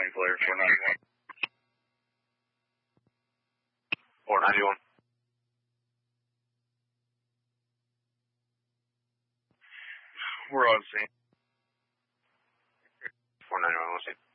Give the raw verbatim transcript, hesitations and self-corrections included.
incoming clear, four ninety-one. four ninety-one. We're on scene. four ninety-one, we'll see.